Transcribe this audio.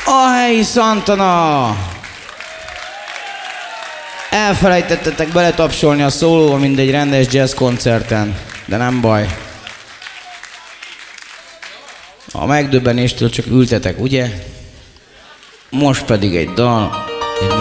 A helyi Santana! Elfelejtettetek beletapsolni a szólóba, mint egy rendes jazz koncerten, de nem baj. A megdöbbenéstől csak ültetek, ugye? Most pedig egy dal.